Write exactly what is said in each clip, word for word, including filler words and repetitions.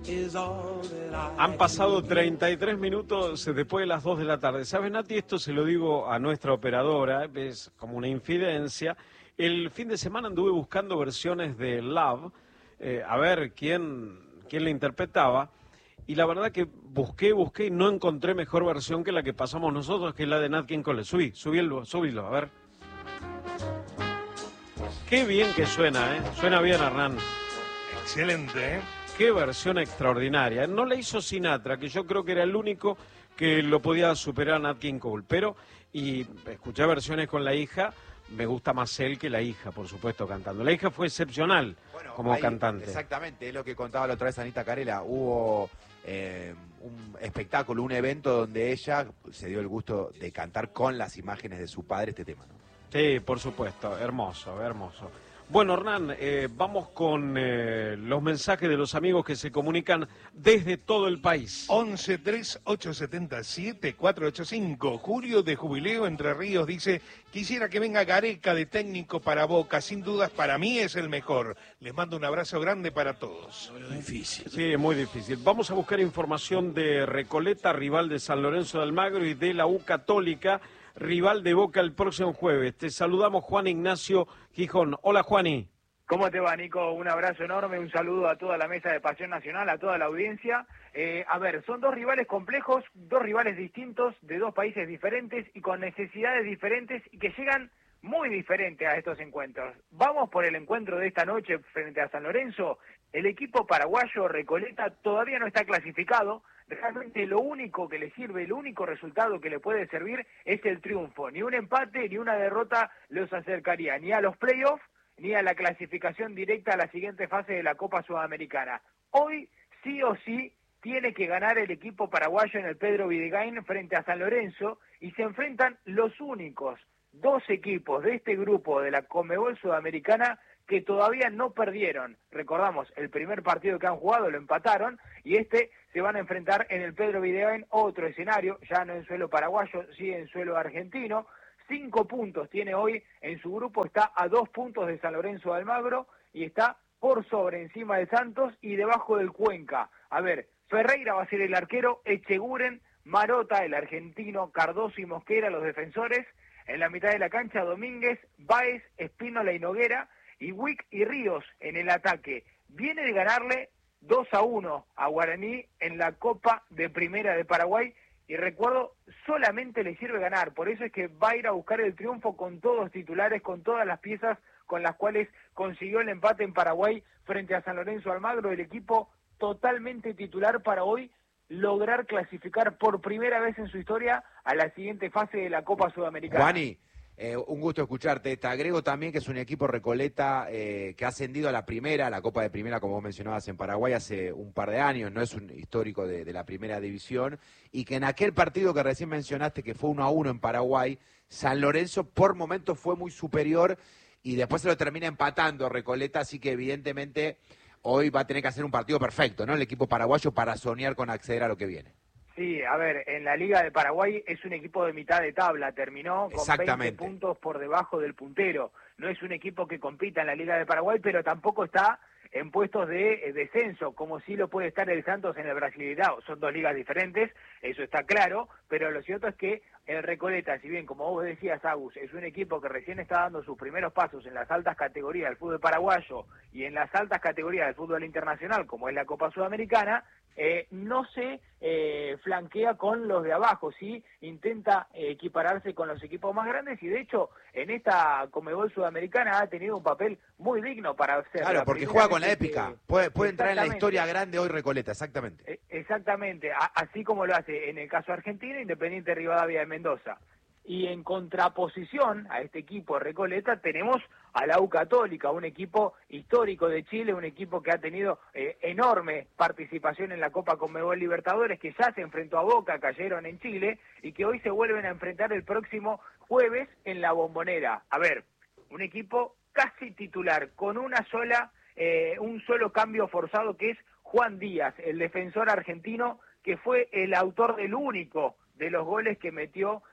Han pasado treinta y tres minutos después de las dos de la tarde. ¿Sabes, Nati? Esto se lo digo a nuestra operadora, es como una infidencia. El fin de semana anduve buscando versiones de Love, eh, a ver quién, quién la interpretaba, y la verdad que busqué, busqué y no encontré mejor versión que la que pasamos nosotros, que es la de Nat King Cole. Subí, subílo, subílo, a ver. Qué bien que suena, ¿eh? Suena bien, Hernán. Excelente, ¿eh? Qué versión extraordinaria. No la hizo Sinatra, que yo creo que era el único que lo podía superar a Nat King Cole. Pero, y escuché versiones con la hija, me gusta más él que la hija, por supuesto, cantando. La hija fue excepcional bueno, como ahí, cantante. Exactamente, es lo que contaba la otra vez Anita Carela. Hubo eh, un espectáculo, un evento donde ella se dio el gusto de cantar con las imágenes de su padre este tema, ¿no? Sí, por supuesto, hermoso, hermoso. Bueno, Hernán, eh, vamos con eh, los mensajes de los amigos que se comunican desde todo el país. once tres ocho siete siete cuatro ocho cinco. Julio de Jubileo Entre Ríos dice: quisiera que venga Gareca de técnico para Boca, sin dudas para mí es el mejor. Les mando un abrazo grande para todos. Muy difícil. Sí, muy difícil. Vamos a buscar información de Recoleta, rival de San Lorenzo de Almagro, y de la U Católica, rival de Boca el próximo jueves. Te saludamos, Juan Ignacio Gijón. Hola, Juani. ¿Cómo te va, Nico? Un abrazo enorme, un saludo a toda la mesa de Pasión Nacional, a toda la audiencia. Eh, a ver, son dos rivales complejos, dos rivales distintos, de dos países diferentes y con necesidades diferentes y que llegan muy diferentes a estos encuentros. Vamos por el encuentro de esta noche frente a San Lorenzo. El equipo paraguayo Recoleta todavía no está clasificado. Realmente lo único que le sirve, el único resultado que le puede servir es el triunfo. Ni un empate ni una derrota los acercaría ni a los playoffs ni a la clasificación directa a la siguiente fase de la Copa Sudamericana. Hoy sí o sí tiene que ganar el equipo paraguayo en el Pedro Videgain frente a San Lorenzo y se enfrentan los únicos dos equipos de este grupo de la Conmebol Sudamericana que todavía no perdieron. Recordamos, el primer partido que han jugado lo empataron y este se van a enfrentar en el Pedro Videgain, otro escenario, ya no en suelo paraguayo, sí en suelo argentino. Cinco puntos tiene hoy en su grupo, está a dos puntos de San Lorenzo de Almagro y está por sobre encima de Santos y debajo del Cuenca. A ver, Ferreira va a ser el arquero, Echeguren, Marota, el argentino, Cardoso y Mosquera, los defensores. En la mitad de la cancha, Domínguez, Báez, Espínola y Noguera, y Wick y Ríos en el ataque. Viene de ganarle dos a uno a Guaraní en la Copa de Primera de Paraguay, y recuerdo, solamente le sirve ganar, por eso es que va a ir a buscar el triunfo con todos los titulares, con todas las piezas con las cuales consiguió el empate en Paraguay frente a San Lorenzo Almagro, el equipo totalmente titular para hoy lograr clasificar por primera vez en su historia a la siguiente fase de la Copa Sudamericana. Juani, eh, un gusto escucharte. Te agrego también que es un equipo Recoleta eh, que ha ascendido a la primera, a la Copa de Primera, como vos mencionabas, en Paraguay hace un par de años, no es un histórico de, de la primera división, y que en aquel partido que recién mencionaste, que fue uno a uno en Paraguay, San Lorenzo por momentos fue muy superior y después se lo termina empatando Recoleta, así que evidentemente hoy va a tener que hacer un partido perfecto, ¿no? El equipo paraguayo para soñar con acceder a lo que viene. Sí, a ver, en la Liga de Paraguay es un equipo de mitad de tabla, terminó con veinte puntos por debajo del puntero. No es un equipo que compita en la Liga de Paraguay, pero tampoco está en puestos de eh, descenso, como sí lo puede estar el Santos en el Brasileirao. Son dos ligas diferentes, eso está claro, pero lo cierto es que el Recoleta, si bien, como vos decías, Agus, es un equipo que recién está dando sus primeros pasos en las altas categorías del fútbol paraguayo y en las altas categorías del fútbol internacional, como es la Copa Sudamericana, eh, no se eh, flanquea con los de abajo, sí intenta eh, equipararse con los equipos más grandes y de hecho en esta Conmebol Sudamericana ha tenido un papel muy digno para hacer. Claro, porque juega con la épica, puede, puede entrar en la historia grande hoy Recoleta, exactamente. Eh, exactamente, a, así como lo hace en el caso argentino, Independiente Rivadavia de Mendoza. Y en contraposición a este equipo Recoleta tenemos a la U Católica, un equipo histórico de Chile, un equipo que ha tenido eh, enorme participación en la Copa Conmebol Libertadores, que ya se enfrentó a Boca, cayeron en Chile, y que hoy se vuelven a enfrentar el próximo jueves en la Bombonera. A ver, un equipo casi titular, con una sola, eh, un solo cambio forzado, que es Juan Díaz, el defensor argentino, que fue el autor del único de los goles que metió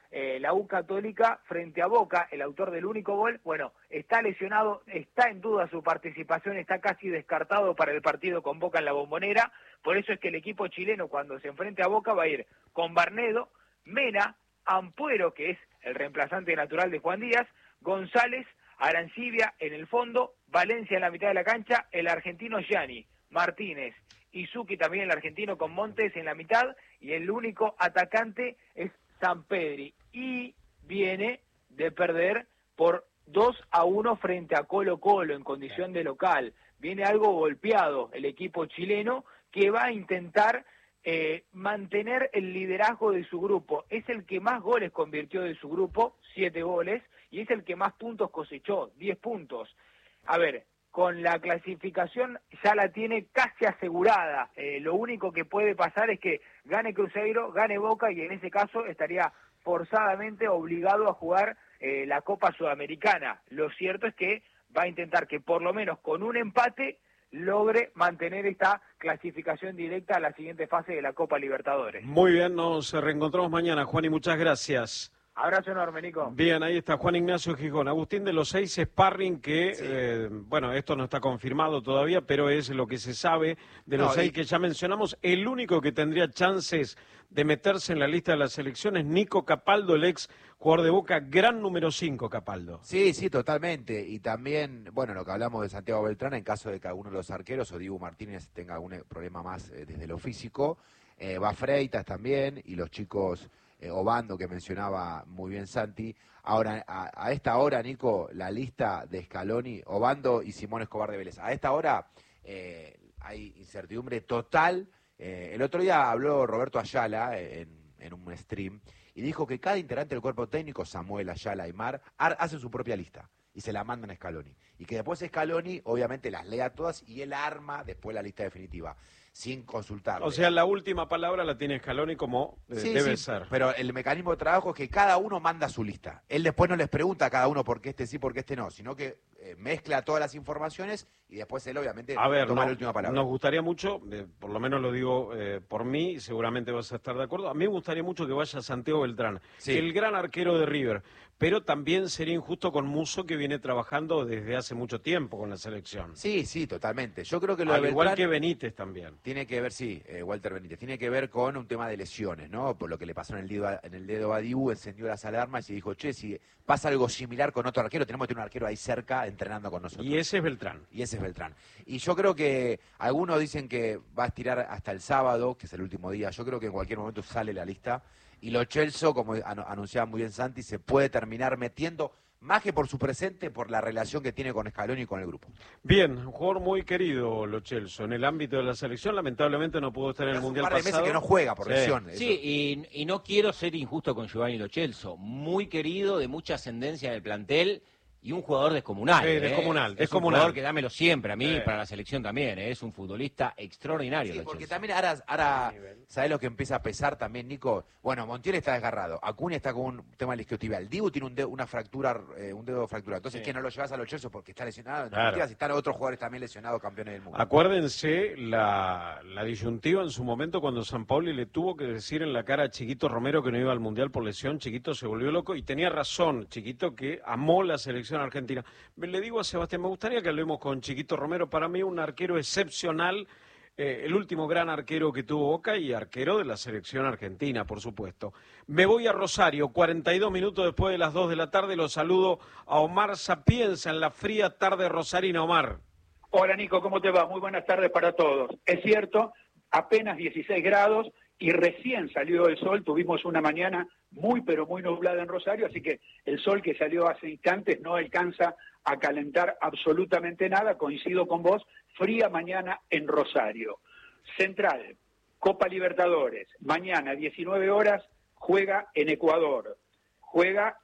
eh, la U Católica frente a Boca, el autor del único gol, bueno, está lesionado, está en duda su participación, está casi descartado para el partido con Boca en la Bombonera, por eso es que el equipo chileno cuando se enfrente a Boca va a ir con Barnedo, Mena, Ampuero, que es el reemplazante natural de Juan Díaz, González, Arancibia en el fondo, Valencia en la mitad de la cancha, el argentino Gianni, Martínez, Izuki también el argentino con Montes en la mitad, y el único atacante es Sampedri, y viene de perder por dos a uno frente a Colo Colo en condición de local. Viene algo golpeado el equipo chileno que va a intentar eh, mantener el liderazgo de su grupo. Es el que más goles convirtió de su grupo, siete goles, y es el que más puntos cosechó, diez puntos. A ver, con la clasificación ya la tiene casi asegurada. Eh, lo único que puede pasar es que gane Cruzeiro, gane Boca, y en ese caso estaría forzadamente obligado a jugar eh, la Copa Sudamericana. Lo cierto es que va a intentar que por lo menos con un empate logre mantener esta clasificación directa a la siguiente fase de la Copa Libertadores. Muy bien, nos reencontramos mañana, Juan, y muchas gracias. Abrazo enorme, Nico. Bien, ahí está Juan Ignacio Gijón. Agustín, de los seis sparring que, sí. eh, bueno, esto no está confirmado todavía, pero es lo que se sabe de los no, seis y... que ya mencionamos. El único que tendría chances de meterse en la lista de las selecciones, Nico Capaldo, el ex jugador de Boca, gran número cinco, Capaldo. Sí, sí, totalmente. Y también, bueno, lo que hablamos de Santiago Beltrán, en caso de que alguno de los arqueros o Dibu Martínez tenga algún problema más eh, desde lo físico, eh, va Freitas también, y los chicos... Eh, Obando, que mencionaba muy bien Santi. Ahora, a, a esta hora, Nico, la lista de Scaloni, Obando y Simón Escobar de Vélez. A esta hora eh, hay incertidumbre total. Eh, el otro día habló Roberto Ayala en, en un stream y dijo que cada integrante del cuerpo técnico, Samuel, Ayala, Aymar, hace su propia lista y se la mandan a Scaloni. Y que después Scaloni, obviamente, las lea todas y él arma después la lista definitiva, sin consultar. O sea, la última palabra la tiene Scaloni como eh, sí, debe sí, ser. Pero el mecanismo de trabajo es que cada uno manda su lista. Él después no les pregunta a cada uno por qué este sí, por qué este no, sino que eh, mezcla todas las informaciones y después él obviamente a ver, toma no, la última palabra. Nos gustaría mucho, eh, por lo menos lo digo eh, por mí, seguramente vas a estar de acuerdo, a mí me gustaría mucho que vaya Santiago Beltrán, sí. el gran arquero de River, pero también sería injusto con Musso, que viene trabajando desde hace mucho tiempo con la selección. Sí, sí, totalmente. Yo creo que lo Al de igual Beltrán que Benítez también. Tiene que ver, sí, eh, Walter Benítez, tiene que ver con un tema de lesiones, ¿no? Por lo que le pasó en el dedo a, en el dedo a Dibu, encendió las alarmas y dijo, che, si pasa algo similar con otro arquero, tenemos que tener un arquero ahí cerca entrenando con nosotros. Y ese es Beltrán. Y ese es Beltrán. Y yo creo que algunos dicen que va a estirar hasta el sábado, que es el último día. Yo creo que en cualquier momento sale la lista. Y Lo Celso, como anunciaba muy bien Santi, se puede terminar metiendo, más que por su presente, por la relación que tiene con Scaloni y con el grupo. Bien, un jugador muy querido, Lo Celso, en el ámbito de la selección. Lamentablemente no pudo estar en el Mundial pasado. Un par de meses que no juega por sí. lesión. Sí, y, y no quiero ser injusto con Giovanni Lo Celso. Muy querido, de mucha ascendencia en el plantel. Y un jugador descomunal. Sí, ¿eh? descomunal, es descomunal. un jugador que dámelo siempre a mí, sí. para la selección también. ¿eh? Es un futbolista extraordinario. Sí, Lo porque Celso. también ahora, ahora ¿sabés lo que empieza a pesar también, Nico? Bueno, Montiel está desgarrado, Acuña está con un tema del isquiotibial, Dibu tiene un dedo, una fractura, eh, un dedo fracturado. Entonces, sí. ¿qué no lo llevas a Lo Celso porque está lesionado? Claro. Si están otros jugadores también lesionados, campeones del mundo. Acuérdense la, la disyuntiva en su momento cuando Sampaoli le tuvo que decir en la cara a Chiquito Romero que no iba al Mundial por lesión. Chiquito se volvió loco y tenía razón, Chiquito, que amó la selección argentina. Le digo a Sebastián, me gustaría que hablemos con Chiquito Romero, para mí un arquero excepcional, eh, el último gran arquero que tuvo Boca y arquero de la selección argentina, por supuesto. Me voy a Rosario, cuarenta y dos minutos después de las dos de la tarde, lo saludo a Omar Sapienza en la fría tarde rosarina. Omar. Hola Nico, ¿cómo te va? Muy buenas tardes para todos. Es cierto, apenas dieciséis grados y recién salió el sol, tuvimos una mañana muy pero muy nublada en Rosario, así que el sol que salió hace instantes no alcanza a calentar absolutamente nada. Coincido con vos, fría mañana en Rosario. Central, Copa Libertadores, mañana diecinueve horas, juega en Ecuador. Juega,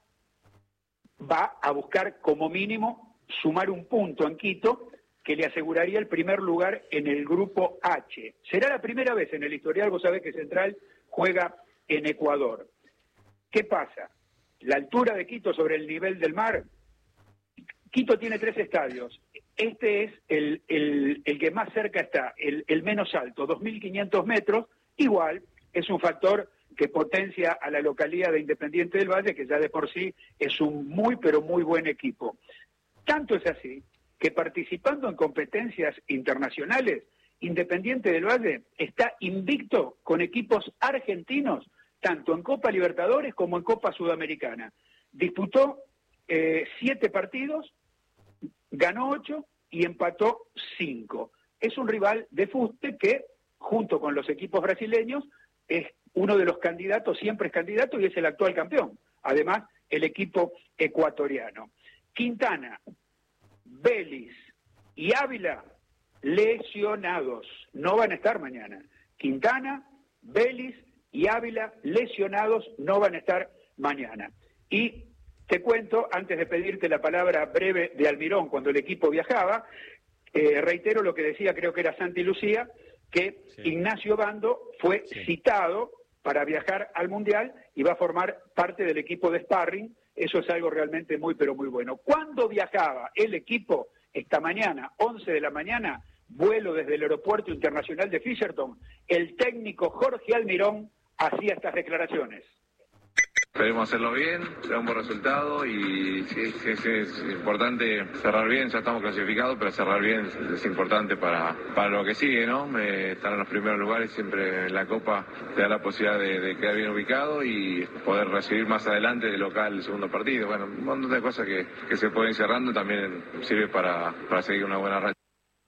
va a buscar como mínimo sumar un punto en Quito, que le aseguraría el primer lugar en el grupo H. Será la primera vez en el historial, vos sabés que Central juega en Ecuador. ¿Qué pasa? La altura de Quito sobre el nivel del mar. Quito tiene tres estadios. Este es el, el, el que más cerca está, el, el menos alto, dos mil quinientos metros. Igual es un factor que potencia a la localidad de Independiente del Valle, que ya de por sí es un muy, pero muy buen equipo. Tanto es así que participando en competencias internacionales, Independiente del Valle está invicto con equipos argentinos, tanto en Copa Libertadores como en Copa Sudamericana. Disputó eh, siete partidos, ganó ocho y empató cinco. Es un rival de fuste que, junto con los equipos brasileños, es uno de los candidatos, siempre es candidato y es el actual campeón. Además, el equipo ecuatoriano. Quintana, Vélez y Ávila, lesionados. No van a estar mañana. Quintana, Vélez y Ávila, lesionados, no van a estar mañana. Y te cuento, antes de pedirte la palabra breve de Almirón, cuando el equipo viajaba, eh, reitero lo que decía, creo que era Santi Lucía, que sí. Ignacio Bando fue sí. citado para viajar al Mundial y va a formar parte del equipo de sparring. Eso es algo realmente muy, pero muy bueno. ¿Cuándo viajaba el equipo? Esta mañana, once de la mañana, vuelo desde el Aeropuerto Internacional de Fisherton. El técnico Jorge Almirón hacía estas declaraciones. Esperemos hacerlo bien, sea un buen resultado y sí, sí, sí, es importante cerrar bien, ya estamos clasificados, pero cerrar bien es importante para, para lo que sigue, ¿no? Eh, estar en los primeros lugares siempre en la Copa te da la posibilidad de, de quedar bien ubicado y poder recibir más adelante de local el segundo partido. Bueno, un montón de cosas que, que se pueden ir cerrando también sirve para, para seguir una buena racha.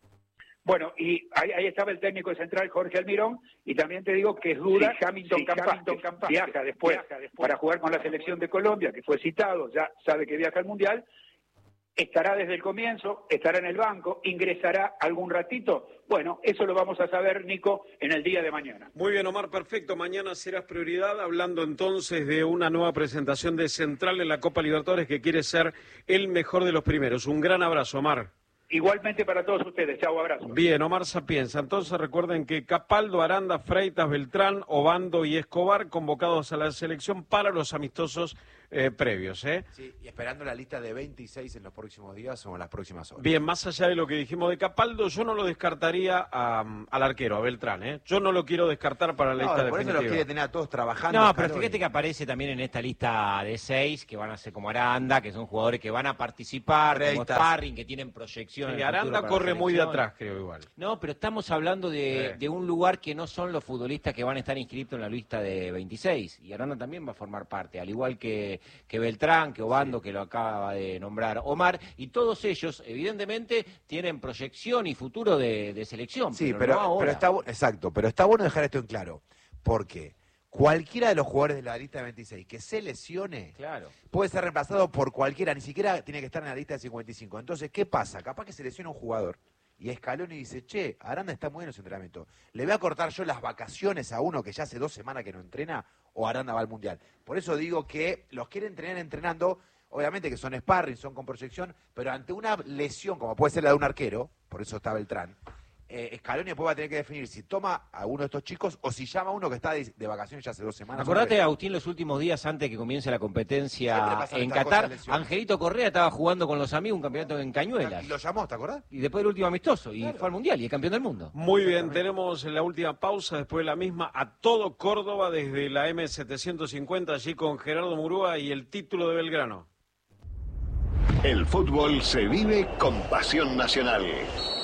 Bueno, y ahí, ahí estaba el técnico de Central, Jorge Almirón, y también te digo que es duda, sí, Hamilton, sí, Campas, Hamilton Campas viaja después, viaja después para jugar con la selección de Colombia, que fue citado, ya sabe que viaja al Mundial, estará desde el comienzo, estará en el banco, ingresará algún ratito. Bueno, eso lo vamos a saber, Nico, en el día de mañana. Muy bien, Omar, perfecto. Mañana serás prioridad, hablando entonces de una nueva presentación de Central en la Copa Libertadores, que quiere ser el mejor de los primeros. Un gran abrazo, Omar. Igualmente para todos ustedes. Chau, abrazo. Bien, Omar Sapienza. Entonces recuerden que Capaldo, Aranda, Freitas, Beltrán, Obando y Escobar convocados a la selección para los amistosos eh, previos. ¿eh? Sí, y esperando la lista de veintiséis en los próximos días o en las próximas horas. Bien, más allá de lo que dijimos de Capaldo, yo no lo descartaría a, al arquero, a Beltrán. ¿eh? Yo no lo quiero descartar para la no, lista por definitiva. Por eso los quiere tener a todos trabajando. No, pero fíjate que aparece también en esta lista de seis, que van a ser como Aranda, que son jugadores que van a participar, como sparring, que tienen proyección. Y Aranda corre muy de atrás, creo, igual. No, pero estamos hablando de, eh. de un lugar que no son los futbolistas que van a estar inscritos en la lista de veintiséis. Y Aranda también va a formar parte, al igual que, que Beltrán, que Obando, sí. que lo acaba de nombrar Omar. Y todos ellos, evidentemente, tienen proyección y futuro de, de selección. Sí, pero, pero, no ahora. pero está, exacto, pero está bueno dejar esto en claro. Porque cualquiera de los jugadores de la lista de veintiséis que se lesione, claro. puede ser reemplazado por cualquiera, ni siquiera tiene que estar en la lista de cincuenta y cinco. Entonces, ¿qué pasa? Capaz que se lesiona un jugador y Scaloni dice, che, Aranda está muy bien en su entrenamiento. ¿Le voy a cortar yo las vacaciones a uno que ya hace dos semanas que no entrena o Aranda va al Mundial? Por eso digo que los quieren entrenar entrenando, obviamente que son sparring, son con proyección, pero ante una lesión, como puede ser la de un arquero, por eso está Beltrán, Eh, Scaloni después va a tener que definir si toma a uno de estos chicos o si llama a uno que está de, de vacaciones ya hace dos semanas. Acordate, Agustín, los últimos días antes de que comience la competencia en Qatar, Angelito Correa estaba jugando con los amigos un campeonato en Cañuelas. Y lo llamó, ¿te acordás? Y después del último amistoso, y claro. fue al Mundial, y es campeón del mundo. Muy bien, tenemos la última pausa, después de la misma, a todo Córdoba desde la eme setecientos cincuenta, allí con Gerardo Murúa y el título de Belgrano. El fútbol se vive con pasión nacional.